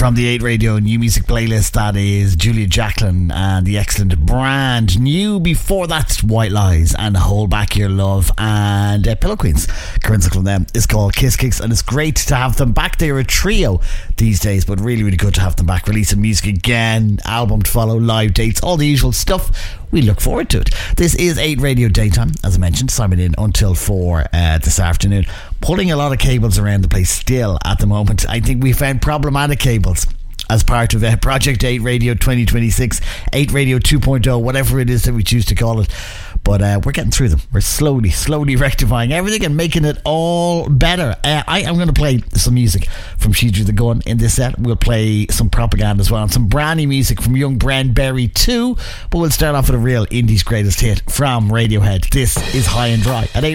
From the 8 Radio new music playlist, that is Julia Jacklin and the excellent Brand New. Before that, White Lies and Hold Back Your Love, and Pillow Queens. Coincidental them is called Kiss Kicks, and it's great to have them back. They're a trio these days, but really, really good to have them back. Releasing music again, album to follow, live dates, all the usual stuff. We look forward to it. This is 8 Radio Daytime, as I mentioned. Simon in until 4 this afternoon. Pulling a lot of cables around the place still at the moment. I think we found problematic cables as part of Project 8 Radio 2026, 8 Radio 2.0, whatever it is that we choose to call it. But we're getting through them. We're slowly rectifying everything and making it all better. I am going to play some music from She Drew the Gun in this set. We'll play some Propaganda as well, and some brand new music from Young Bren Berry too. But we'll start off with a real Indie's greatest hit from Radiohead. This is High and Dry at 8